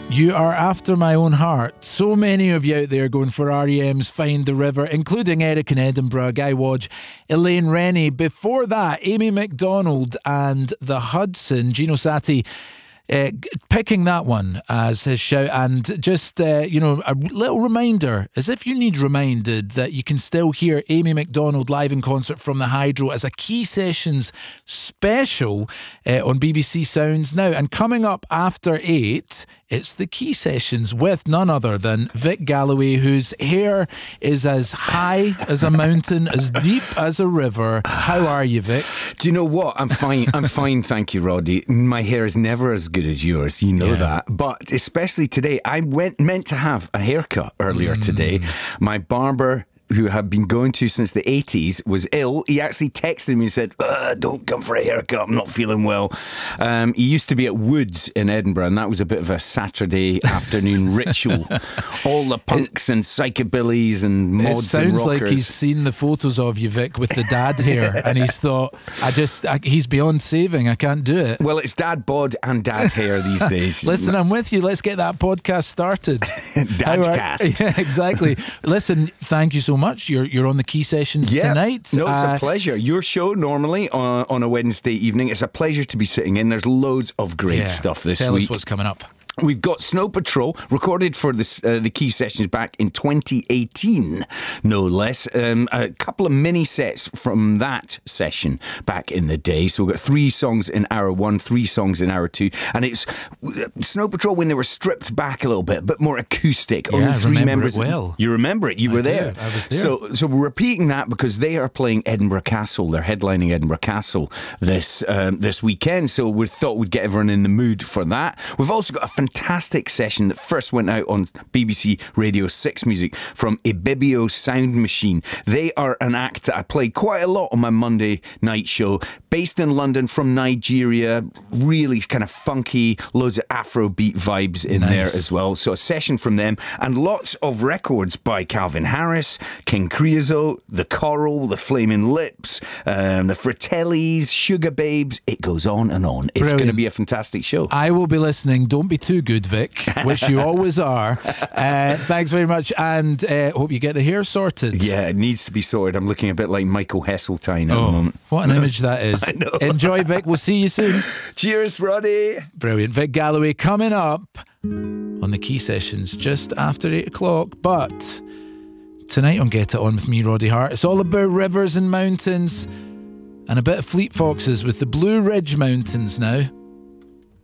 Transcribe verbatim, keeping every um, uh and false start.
You are after my own heart. So many of you out there going for R E M's Find the River, including Eric in Edinburgh, Guy Wodge, Elaine Rennie. Before that, Amy MacDonald and the Hudson, Gino Satti, uh, picking that one as his shout. And just, uh, you know, a little reminder, as if you need reminded, that you can still hear Amy MacDonald live in concert from the Hydro as a Key Sessions special uh, on B B C Sounds now. And coming up after eight, it's the Key Sessions with none other than Vic Galloway, whose hair is as high as a mountain, as deep as a river. How are you, Vic? Do you know what? I'm fine. I'm fine, thank you, Roddy. My hair is never as good as yours. You know yeah. that. But especially today, I went meant to have a haircut earlier mm. today. My barber, who I've been going to since the eighties, was ill. He actually texted me and said, don't come for a haircut, I'm not feeling well. Um, he used to be at Woods in Edinburgh, and that was a bit of a Saturday afternoon ritual. All the punks it, and psychobillies and mods and rockers. It sounds like he's seen the photos of you, Vic, with the dad hair, and he's thought, I just, I, he's beyond saving, I can't do it. Well, it's dad bod and dad hair these days. Listen, I'm with you. Let's get that podcast started. Dadcast. Yeah, exactly. Listen, thank you so much. much. You're you're on the Key Sessions yeah. tonight. No, it's uh, a pleasure. Your show normally on, on a Wednesday evening. It's a pleasure to be sitting in. There's loads of great yeah. stuff this Tell week. Tell us what's coming up. We've got Snow Patrol, recorded for this, uh, the Key Sessions back in twenty eighteen, no less. Um, a couple of mini sets from that session back in the day. So we've got three songs in hour one, three songs in hour two. And it's Snow Patrol when they were stripped back a little bit, a bit more acoustic. Yeah, Only I three remember members. it well. You remember it? You I were do. there. I was there. So, so we're repeating that because they are playing Edinburgh Castle. They're headlining Edinburgh Castle this um, this weekend. So we thought we'd get everyone in the mood for that. We've also got a fantastic session that first went out on B B C Radio six Music from Ibibio Sound Machine. They are an act that I play quite a lot on my Monday night show, based in London, from Nigeria, really kind of funky, loads of Afrobeat vibes in nice. there as well. So a session from them, and lots of records by Calvin Harris, King Creosote, The Coral, The Flaming Lips, um, The Fratellis, Sugar Babes. It goes on and on. It's going to be a fantastic show. I will be listening. Don't be too good, Vic, which you always are. Uh, thanks very much, and uh, hope you get the hair sorted. Yeah, it needs to be sorted. I'm looking a bit like Michael Heseltine at oh, the moment. What an image that is. I know. Enjoy, Vic. We'll see you soon. Cheers, Roddy. Brilliant. Vic Galloway coming up on the Key Sessions just after eight o'clock. But tonight on Get It On with me, Roddy Hart, it's all about rivers and mountains and a bit of Fleet Foxes with the Blue Ridge Mountains now.